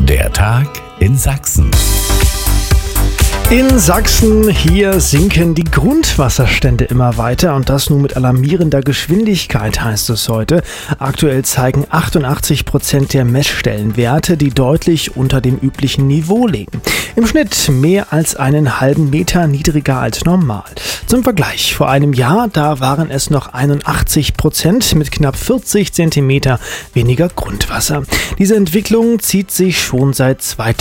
Der Tag in Sachsen. In Sachsen, hier sinken die Grundwasserstände immer weiter und das nun mit alarmierender Geschwindigkeit, heißt es heute. Aktuell zeigen 88% der Messstellenwerte, die deutlich unter dem üblichen Niveau liegen. Im Schnitt mehr als einen halben Meter niedriger als normal. Zum Vergleich, vor einem Jahr, da waren es noch 81% mit knapp 40 Zentimeter weniger Grundwasser. Diese Entwicklung zieht sich schon seit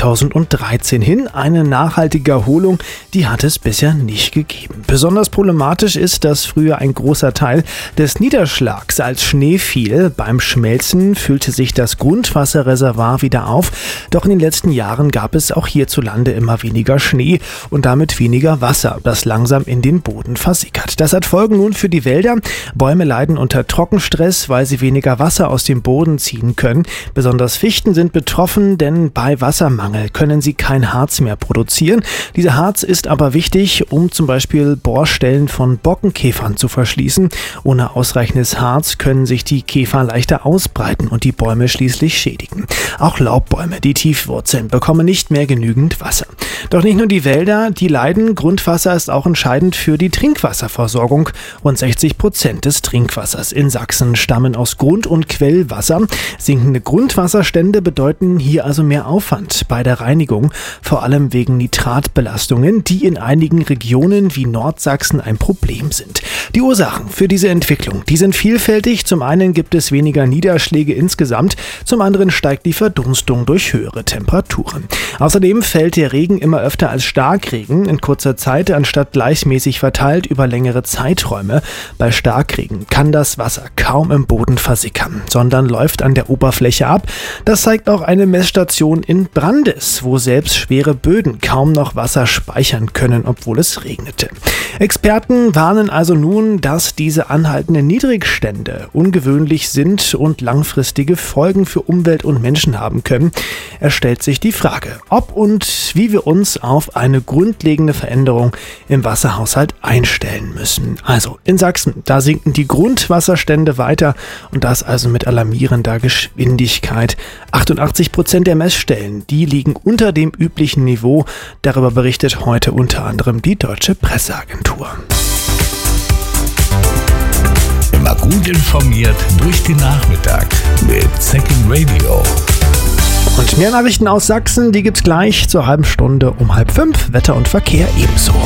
2013 hin. Eine nachhaltige Erholung, die hat es bisher nicht gegeben. Besonders problematisch ist, dass früher ein großer Teil des Niederschlags als Schnee fiel. Beim Schmelzen füllte sich das Grundwasserreservoir wieder auf. Doch in den letzten Jahren gab es auch hierzulande immer weniger Schnee und damit weniger Wasser, das langsam in den Boden versickert. Das hat Folgen nun für die Wälder. Bäume leiden unter Trockenstress, weil sie weniger Wasser aus dem Boden ziehen können. Besonders Fichten sind betroffen, denn bei Wassermangel können sie kein Harz mehr produzieren. Dieser Harz ist aber wichtig, um zum Beispiel Bohrstellen von Borkenkäfern zu verschließen. Ohne ausreichendes Harz können sich die Käfer leichter ausbreiten und die Bäume schließlich schädigen. Auch Laubbäume, die tief wurzeln, bekommen nicht mehr genügend Wasser. Doch nicht nur die Wälder, die leiden. Grundwasser ist auch entscheidend für die Trinkwasserversorgung. Rund 60% des Trinkwassers in Sachsen stammen aus Grund- und Quellwasser. Sinkende Grundwasserstände bedeuten hier also mehr Aufwand bei der Reinigung, vor allem wegen Nitratbelastungen, die in einigen Regionen wie Nordsachsen ein Problem sind. Die Ursachen für diese Entwicklung, die sind vielfältig. Zum einen gibt es weniger Niederschläge insgesamt, zum anderen steigt die Verdunstung durch höhere Temperaturen. Außerdem fällt der Regen immer öfter als Starkregen in kurzer Zeit, anstatt gleichmäßig verteilt über längere Zeiträume. Bei Starkregen kann das Wasser kaum im Boden versickern, sondern läuft an der Oberfläche ab. Das zeigt auch eine Messstation in Brandes, wo selbst schwere Böden kaum noch Wasser speichern können, obwohl es regnete. Experten warnen also nun, dass diese anhaltenden Niedrigstände ungewöhnlich sind und langfristige Folgen für Umwelt und Menschen haben können. Es stellt sich die Frage, ob und wie wir uns auf eine grundlegende Veränderung im Wasserhaushalt einstellen müssen. Also in Sachsen, da sinken die Grundwasserstände weiter und das also mit alarmierender Geschwindigkeit. 88% der Messstellen, die liegen unter dem üblichen Niveau. Darüber berichtet heute unter anderem die Deutsche Presseagentur. Immer gut informiert durch den Nachmittag mit Second Radio. Und mehr Nachrichten aus Sachsen, die gibt's gleich zur halben Stunde um 4:30. Wetter und Verkehr ebenso.